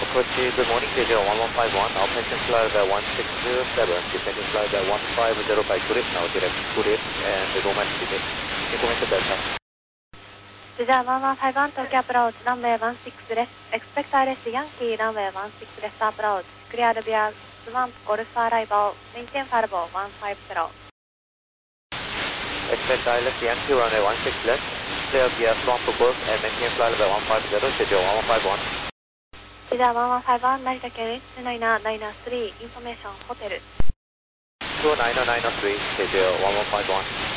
Kochi, good morning, KJ 1151, now pension flight by 1607, descending flight by 150 tourist, now direct tourist and Roman City. Information Delta. Cesar 1151, Tokyo approach, runway 16 left, expect RS Yankee, runway 16 left approach, clear via Swamp Golf arrival, maintain firewall 150. Expect ILS Yankee, runway 16 left, clear via Swamp Golf and maintain flight by 150, schedule 1151. Cesar 1151, Narita Carriage 29993, information hotel. 29993, schedule 1151.